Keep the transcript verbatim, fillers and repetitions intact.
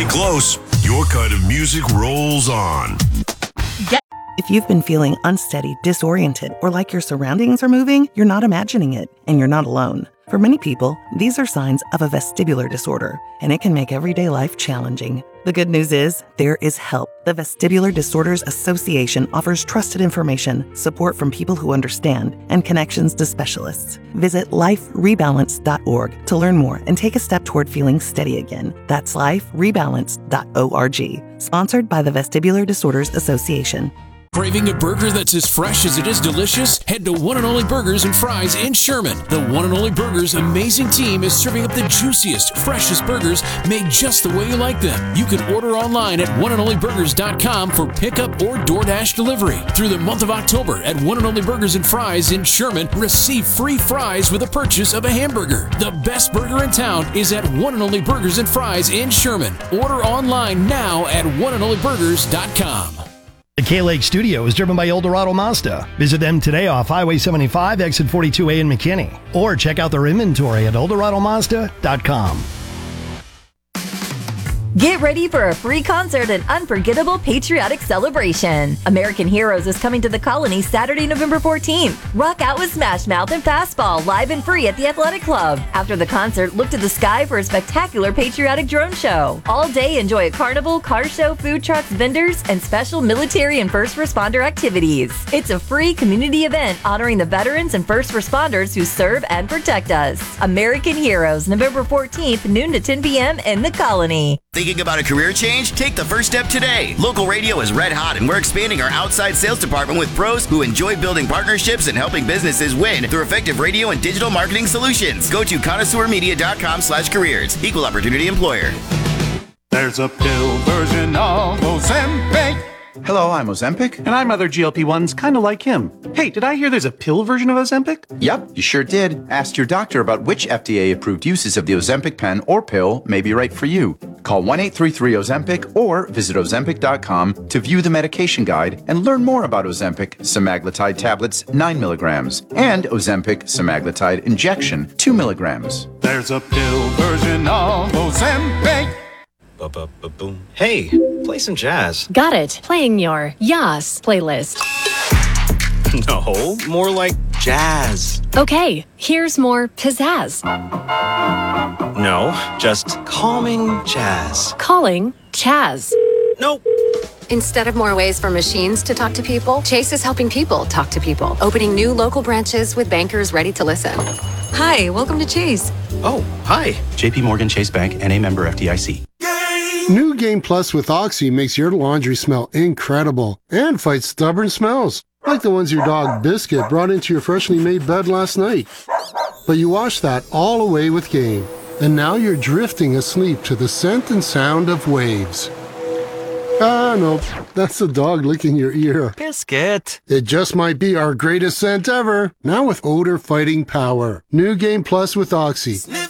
Stay close. Your kind of music rolls on. If you've been feeling unsteady, disoriented, or like your surroundings are moving, you're not imagining it, and you're not alone. For many people, these are signs of a vestibular disorder, and it can make everyday life challenging. The good news is, there is help. The Vestibular Disorders Association offers trusted information, support from people who understand, and connections to specialists. Visit life rebalance dot org to learn more and take a step toward feeling steady again. That's life rebalance dot org. Sponsored by the Vestibular Disorders Association. Craving a burger that's as fresh as it is delicious? Head to One and Only Burgers and Fries in Sherman. The One and Only Burgers amazing team is serving up the juiciest, freshest burgers made just the way you like them. You can order online at one and only burgers dot com for pickup or DoorDash delivery. Through the month of October at One and Only Burgers and Fries in Sherman, receive free fries with a purchase of a hamburger. The best burger in town is at One and Only Burgers and Fries in Sherman. Order online now at one and only burgers dot com. The K-Lake Studio is driven by Eldorado Mazda. Visit them today off Highway seventy-five, exit forty-two A in McKinney. Or check out their inventory at eldorado mazda dot com. Get ready for a free concert and unforgettable patriotic celebration. American Heroes is coming to the Colony Saturday, November fourteenth. Rock out with Smash Mouth and Fastball live and free at the Athletic Club. After the concert, look to the sky for a spectacular patriotic drone show. All day, enjoy a carnival, car show, food trucks, vendors, and special military and first responder activities. It's a free community event honoring the veterans and first responders who serve and protect us. American Heroes, November fourteenth, noon to ten p.m. in the Colony. Thinking about a career change? Take the first step today. Local radio is red hot, and we're expanding our outside sales department with pros who enjoy building partnerships and helping businesses win through effective radio and digital marketing solutions. Go to connoisseur media dot com slash careers. Equal opportunity employer. There's a pill version of Ozempic. Hello, I'm Ozempic. And I'm other G L P ones kind of like him. Hey, did I hear there's a pill version of Ozempic? Yep, you sure did. Ask your doctor about which F D A-approved uses of the Ozempic pen or pill may be right for you. Call one eight three three Ozempic or visit ozempic dot com to view the medication guide and learn more about Ozempic semaglutide tablets nine milligrams and Ozempic semaglutide injection two milligrams. There's a pill version of Ozempic. Ba-ba-ba-boom. Hey, play some jazz. Got it. Playing your Yas playlist. No, more like jazz. Okay, here's more pizzazz. No, just calming jazz. Calling Chaz. Nope. Instead of more ways for machines to talk to people, Chase is helping people talk to people, opening new local branches with bankers ready to listen. Hi, welcome to Chase. Oh, hi. J P Morgan Chase Bank, N A member F D I C. New Game Plus with Oxy makes your laundry smell incredible and fights stubborn smells, like the ones your dog Biscuit brought into your freshly made bed last night. But you wash that all away with Game, and now you're drifting asleep to the scent and sound of waves. Ah, no, that's the dog licking your ear. Biscuit. It just might be our greatest scent ever, now with odor-fighting power. New Game Plus with Oxy.